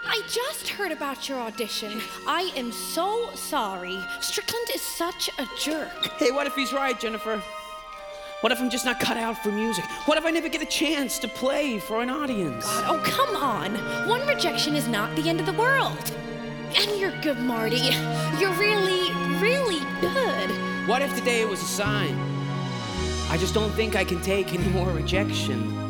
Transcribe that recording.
I just heard about your audition. I am so sorry. Strickland is such a jerk. Hey, what if he's right, Jennifer? What if I'm just not cut out for music? What if I never get a chance to play for an audience? God, oh, come on. One rejection is not the end of the world. And you're good, Marty. You're really, really good. What if today was a sign? I just don't think I can take any more rejection.